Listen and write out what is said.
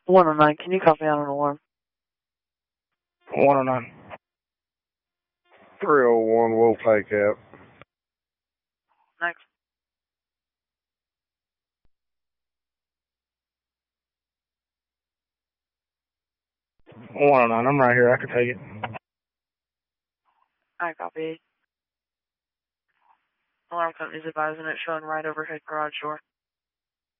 109, can you copy out an alarm? 109. 301, we'll take out. Next. $109, I'm right here. I can take it. I copy. Alarm company's advising it showing right overhead garage door.